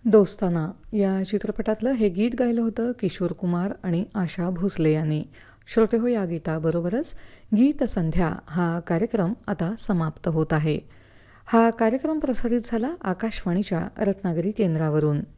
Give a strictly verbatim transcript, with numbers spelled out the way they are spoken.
दोस्ताना या चित्रपटातलं हे गीत गायलं होतं किशोर कुमार आणि आशा भोसले यांनी. श्रोते हो, या गीताबरोबरच गीत संध्या हा कार्यक्रम आता समाप्त होत आहे. हा कार्यक्रम प्रसारित झाला आकाशवाणीच्या रत्नागिरी केंद्रावरून.